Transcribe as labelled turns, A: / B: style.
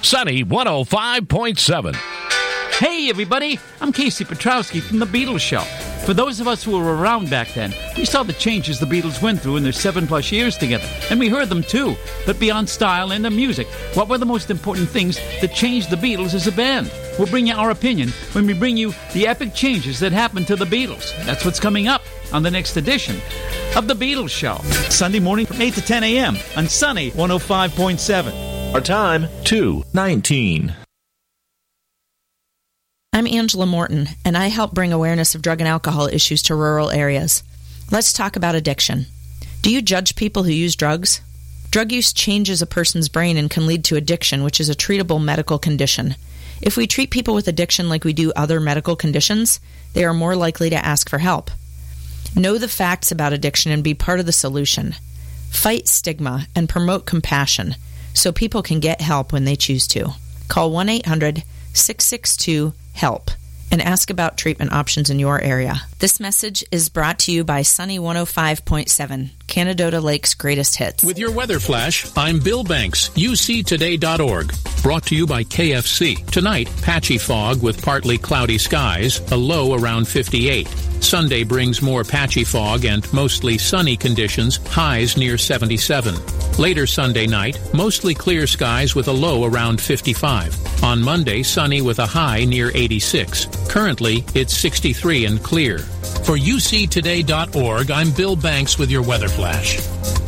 A: Sunny 105.7.
B: Hey, everybody. I'm Casey Petrowski from The Beatles Show. For those of us who were around back then, we saw the changes the Beatles went through in their 7+ years together. And we heard them, too. But beyond style and their music, what were the most important things that changed the Beatles as a band? We'll bring you our opinion when we bring you the epic changes that happened to the Beatles. That's what's coming up on the next edition of The Beatles Show. Sunday morning from 8 to 10 a.m. on Sunny 105.7.
A: Our time, 2:19.
C: I'm Angela Morton, and I help bring awareness of drug and alcohol issues to rural areas. Let's talk about addiction. Do you judge people who use drugs? Drug use changes a person's brain and can lead to addiction, which is a treatable medical condition. If we treat people with addiction like we do other medical conditions, they are more likely to ask for help. Know the facts about addiction and be part of the solution. Fight stigma and promote compassion so people can get help when they choose to. Call 1-800-662-HELP and ask about treatment options in your area. This message is brought to you by Sunny 105.7, Canadota Lake's greatest hits.
D: With your weather flash, I'm Bill Banks, UCToday.org. Brought to you by KFC. Tonight, patchy fog with partly cloudy skies, a low around 58. Sunday brings more patchy fog and mostly sunny conditions, highs near 77. Later Sunday night, mostly clear skies with a low around 55. On Monday, sunny with a high near 86. Currently, it's 63 and clear. For UCToday.org, I'm Bill Banks with your weather flash.